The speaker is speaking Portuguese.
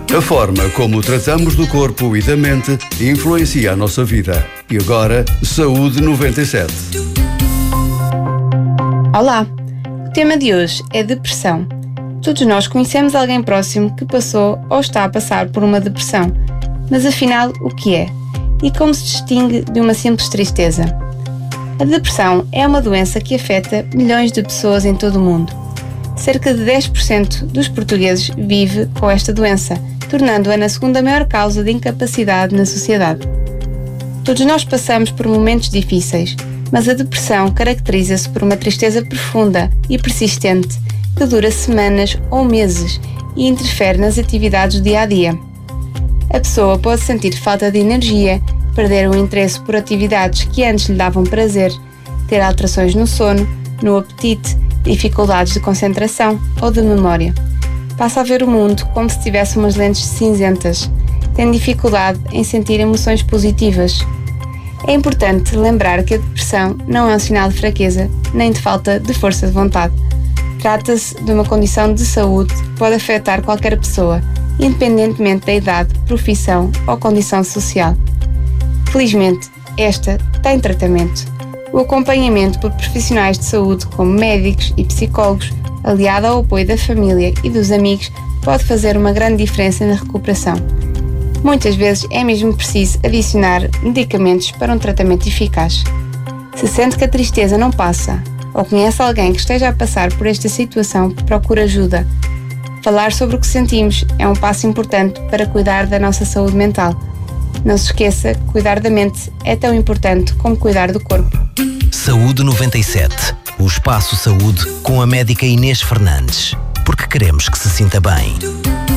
A forma como tratamos do corpo e da mente influencia a nossa vida. E agora, Saúde 97. Olá! O tema de hoje é depressão. Todos nós conhecemos alguém próximo que passou ou está a passar por uma depressão. Mas afinal, o que é? E como se distingue de uma simples tristeza? A depressão é uma doença que afeta milhões de pessoas em todo o mundo. Cerca de 10% dos portugueses vive com esta doença, tornando-a na segunda maior causa de incapacidade na sociedade. Todos nós passamos por momentos difíceis, mas a depressão caracteriza-se por uma tristeza profunda e persistente que dura semanas ou meses e interfere nas atividades do dia-a-dia. A pessoa pode sentir falta de energia, perder o interesse por atividades que antes lhe davam prazer, ter alterações no sono, no apetite, dificuldades de concentração ou de memória. Passa a ver o mundo como se tivesse umas lentes cinzentas, tem dificuldade em sentir emoções positivas. É importante lembrar que a depressão não é um sinal de fraqueza nem de falta de força de vontade. Trata-se de uma condição de saúde que pode afetar qualquer pessoa, independentemente da idade, profissão ou condição social. Felizmente, esta tem tratamento. O acompanhamento por profissionais de saúde, como médicos e psicólogos, aliado ao apoio da família e dos amigos, pode fazer uma grande diferença na recuperação. Muitas vezes é mesmo preciso adicionar medicamentos para um tratamento eficaz. Se sente que a tristeza não passa, ou conhece alguém que esteja a passar por esta situação, procure ajuda. Falar sobre o que sentimos é um passo importante para cuidar da nossa saúde mental. Não se esqueça que cuidar da mente é tão importante como cuidar do corpo. Saúde 97. O Espaço Saúde com a médica Inês Fernandes. Porque queremos que se sinta bem.